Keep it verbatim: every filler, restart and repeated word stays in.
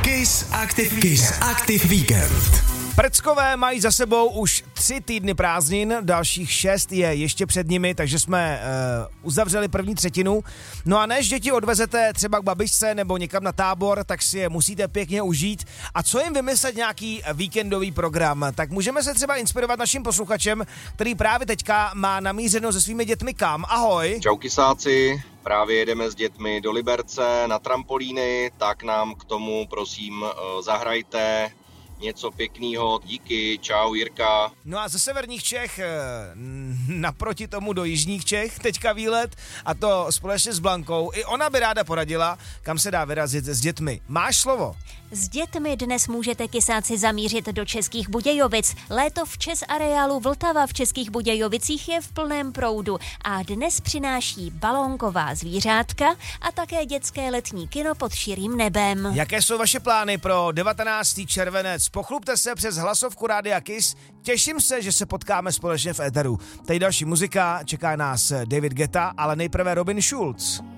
Kiss Active, Kiss Active Weekend. Prckové mají za sebou už tři týdny prázdnin, dalších šest je ještě před nimi, takže jsme uh, uzavřeli první třetinu. No a než děti odvezete třeba k babičce nebo někam na tábor, tak si je musíte pěkně užít. A co jim vymyslet nějaký víkendový program? Tak můžeme se třeba inspirovat naším posluchačem, který právě teďka má namířeno se svými dětmi kam. Ahoj. Čau kysáci, právě jedeme s dětmi do Liberce na trampolíny, tak nám k tomu prosím zahrajte něco pěkného. Díky, čau Jirka. No a ze severních Čech naproti tomu do jižních Čech teďka výlet, a to společně s Blankou. I ona by ráda poradila, kam se dá vyrazit s dětmi. Máš slovo? S dětmi dnes můžete kysáci zamířit do Českých Budějovic. Léto v Čes areálu Vltava v Českých Budějovicích je v plném proudu a dnes přináší balónková zvířátka a také dětské letní kino pod širým nebem. Jaké jsou vaše plány pro devatenáctého červenec? Pochlupte se přes hlasovku Rádia Kiss. Těším se, že se potkáme společně v éteru. Tady další muzika, čeká nás David Guetta, ale nejprve Robin Schulz.